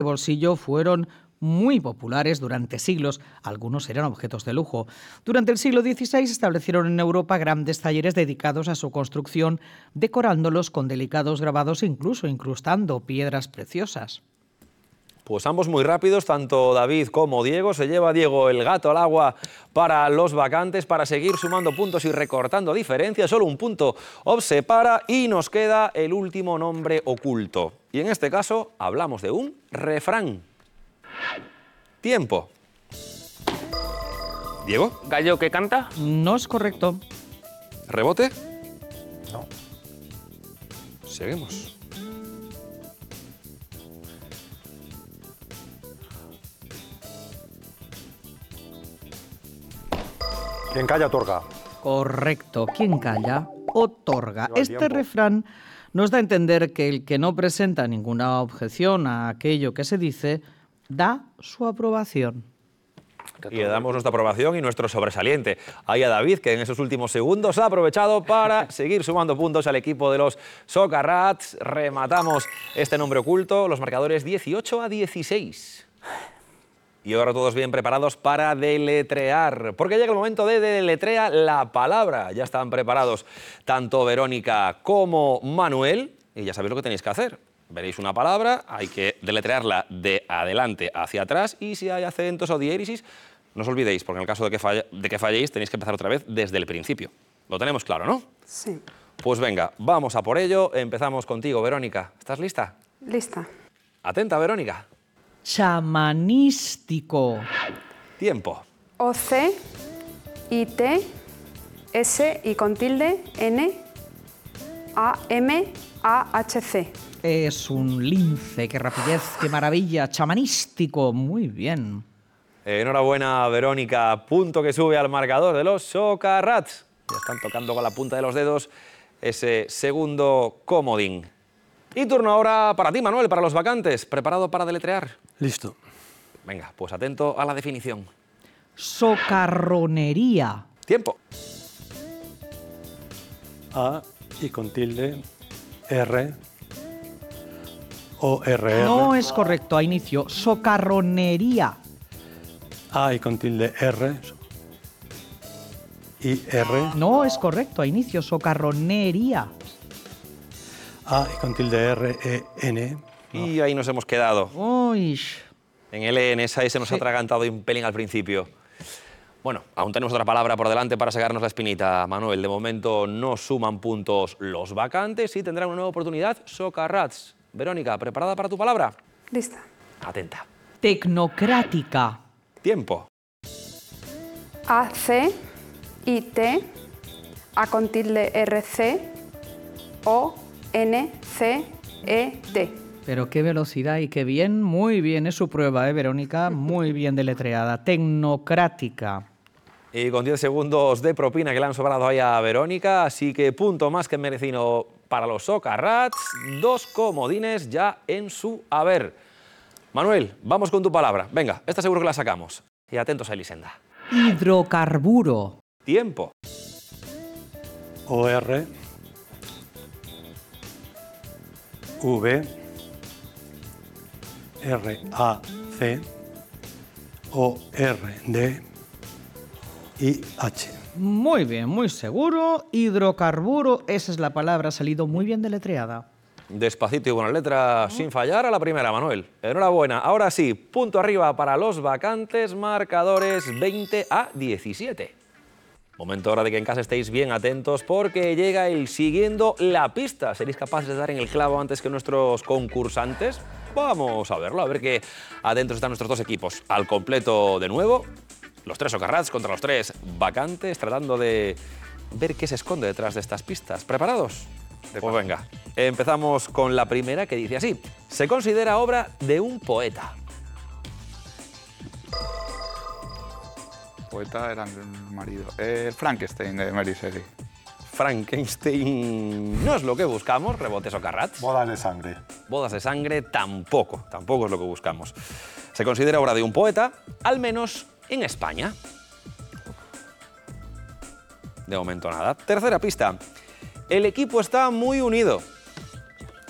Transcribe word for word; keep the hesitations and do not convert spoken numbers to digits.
bolsillo fueron muy populares durante siglos, algunos eran objetos de lujo. Durante el siglo dieciséis se establecieron en Europa grandes talleres dedicados a su construcción, decorándolos con delicados grabados e incluso incrustando piedras preciosas. Pues ambos muy rápidos, tanto David como Diego. Se lleva Diego el gato al agua para los vacantes, para seguir sumando puntos y recortando diferencias. Solo un punto os separa y nos queda el último nombre oculto. Y en este caso hablamos de un refrán. Tiempo. Diego. ¿Gallo que canta? No es correcto. ¿Rebote? No. Seguimos. Quien calla, otorga. Correcto. Quien calla, otorga. Lleva el Este tiempo. refrán nos da a entender que el que no presenta ninguna objeción a aquello que se dice, da su aprobación. Y le damos nuestra aprobación y nuestro sobresaliente ahí a David, que en esos últimos segundos ha aprovechado para seguir sumando puntos al equipo de los Socarrats. Rematamos este nombre oculto, los marcadores dieciocho a dieciséis. Y ahora todos bien preparados para deletrear, porque llega el momento de deletrear la palabra. Ya están preparados tanto Verónica como Manuel, y ya sabéis lo que tenéis que hacer. Veréis una palabra, hay que deletrearla de adelante hacia atrás, y si hay acentos o diéresis, no os olvidéis, porque en el caso de que, falle, de que falléis, tenéis que empezar otra vez desde el principio. Lo tenemos claro, ¿no? Sí. Pues venga, vamos a por ello. Empezamos contigo, Verónica. ¿Estás lista? Lista. Atenta, Verónica. Chamanístico. Tiempo. O C, I T, S y con tilde, N, A, M, A, H, C. Es un lince, qué rapidez, qué maravilla. Chamanístico, muy bien. Enhorabuena, Verónica. Punto que sube al marcador de los Socarrats. Ya están tocando con la punta de los dedos ese segundo comodín. Y turno ahora para ti, Manuel, para los vacantes. ¿Preparado para deletrear? Listo. Venga, pues atento a la definición. Socarronería. Tiempo. A y con tilde, R, O, R, R. No es correcto, a inicio. Socarronería. A y con tilde, R, I, R. No es correcto, a inicio. Socarronería. A y con tilde, R, E, N. Y ahí nos hemos quedado. Uy. En el E, en esa S nos Sí. ha atragantado un pelín al principio. Bueno, aún tenemos otra palabra por delante para sacarnos la espinita, Manuel. De momento no suman puntos los vacantes y tendrán una nueva oportunidad Socarrats. Verónica, ¿preparada para tu palabra? Lista. Atenta. Tecnocrática. Tiempo. A, C, I, T, A con tilde, R, C, O, N, C, E, T. Pero qué velocidad y qué bien. Muy bien, es su prueba, ¿eh, Verónica? Muy bien deletreada. Tecnocrática. Y con diez segundos de propina que le han sobrado ahí a Verónica, así que punto más que merecido para los Socarrats. Dos comodines ya en su haber. Manuel, vamos con tu palabra. Venga, esta seguro que la sacamos. Y atentos a Elisenda. Hidrocarburo. Tiempo. O, R, V, R, A, C, O, R, D, I, H. Muy bien, muy seguro. Hidrocarburo, esa es la palabra, ha salido muy bien deletreada. Despacito y buena letra, sin fallar a la primera, Manuel. Enhorabuena. Ahora sí, punto arriba para los vacantes, marcadores veinte a diecisiete. Momento ahora de que en casa estéis bien atentos porque llega el siguiendo la pista. ¿Seréis capaces de dar en el clavo antes que nuestros concursantes? Vamos a verlo, a ver qué atentos están nuestros dos equipos. Al completo de nuevo, los tres Socarrats contra los tres vacantes, tratando de ver qué se esconde detrás de estas pistas. ¿Preparados? Pues venga, empezamos con la primera que dice así. Se considera obra de un poeta. Poeta era el marido. Eh, Frankenstein de Mary Shelley. Frankenstein no es lo que buscamos, rebotes Socarrats. Bodas de sangre. Bodas de sangre tampoco, tampoco es lo que buscamos. Se considera obra de un poeta, al menos en España. De momento nada. Tercera pista. El equipo está muy unido.